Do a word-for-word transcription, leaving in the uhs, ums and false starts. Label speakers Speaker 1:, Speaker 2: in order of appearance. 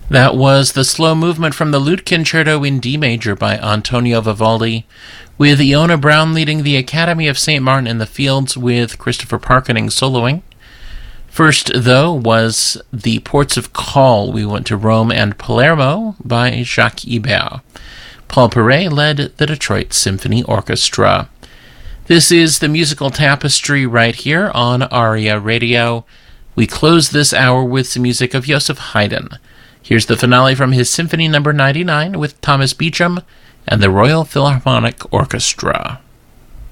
Speaker 1: That was the slow movement from the Lute Concerto in D major by Antonio Vivaldi, with Iona Brown leading the Academy of Saint Martin in the Fields with Christopher Parkening soloing. First, though, was The Ports of Call. We went to Rome and Palermo by Jacques Ibert. Paul Perret led the Detroit Symphony Orchestra. This is the musical tapestry right here on ARIA Radio. We close this hour with some music of Joseph Haydn. Here's the finale from his Symphony number ninety-nine with Thomas Beecham and the Royal Philharmonic Orchestra.